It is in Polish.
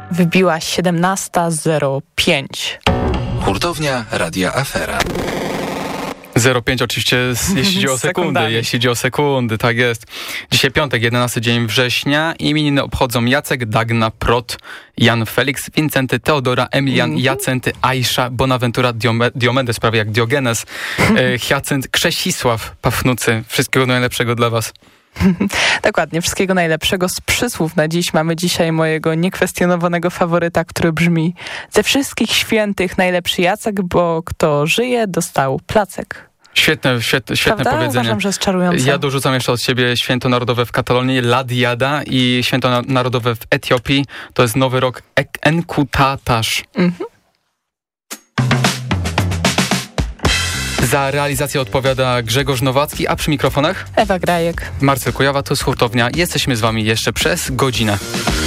Wybiła 17:05. Hurtownia Radia Afera. 0,5 oczywiście, jeśli chodzi o sekundy, tak jest. Dzisiaj piątek, 11 dzień września. Imieniny obchodzą Jacek, Dagna, Prot, Jan Felix, Wincenty, Teodora, Emilian, Jacenty, Aisza, Bonaventura, Diomedes, prawie jak Diogenes, Hyacynt, Krzesisław, Pafnucy. Wszystkiego najlepszego dla was. Dokładnie, wszystkiego najlepszego z przysłów na dziś. Mamy dzisiaj mojego niekwestionowanego faworyta, który brzmi: ze wszystkich świętych najlepszy Jacek, bo kto żyje, dostał placek. Świetne powiedzenie. Uważam, że jest czarujące. Ja dorzucam jeszcze od siebie święto narodowe w Katalonii, Ladiada, i święto narodowe w Etiopii. To jest nowy rok Enkutatasz. Za realizację odpowiada Grzegorz Nowacki, a przy mikrofonach Ewa Grajek, Marcel Kujawa, to jest Hurtownia. Jesteśmy z wami jeszcze przez godzinę.